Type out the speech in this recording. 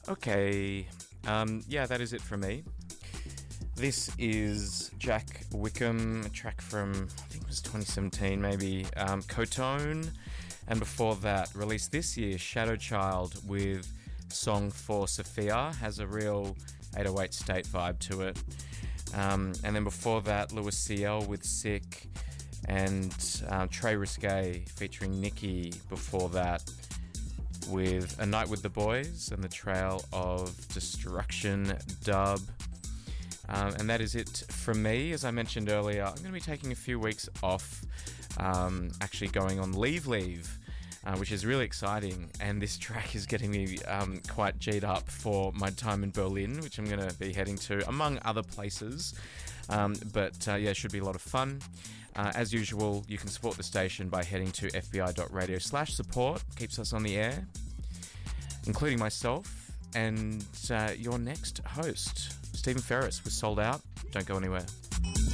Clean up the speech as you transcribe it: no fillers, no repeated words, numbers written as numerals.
Okay, yeah, that is it for me. This is Jack Wickham, a track from, I think it was 2017 maybe, Cotone. And before that, released this year, Shadow Child with Song for Sophia. Has a real 808 State vibe to it. And then before that, Louis CL with Sick. And Trey Risque featuring Nikki before that with A Night with the Boys and the Trail of Destruction dub. And that is it from me. As I mentioned earlier, I'm going to be taking a few weeks off, actually going on leave, which is really exciting. And this track is getting me quite G'd up for my time in Berlin, which I'm going to be heading to, among other places. But yeah, it should be a lot of fun. As usual, you can support the station by heading to fbi.radio/support. Keeps us on the air, including myself and your next host, Stephen Ferris, was Sold Out. Don't go anywhere.